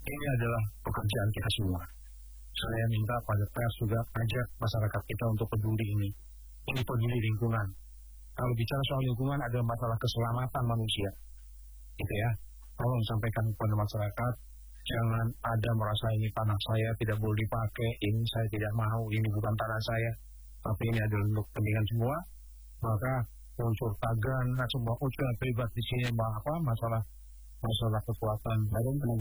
Ini adalah pekerjaan kita semua. Saya minta pada pers juga ajak masyarakat kita untuk peduli ini. Ini peduli lingkungan. Kalau bicara soal lingkungan adalah masalah keselamatan manusia. Gitu ya. Tolong sampaikan kepada masyarakat, jangan ada merasa ini tanah saya tidak boleh dipakai, ini saya tidak mau, ini bukan tanah saya, tapi ini adalah untuk kepentingan semua. Maka unsur tagan, semua unsur yang terlibat di sini masalah kekuatan badan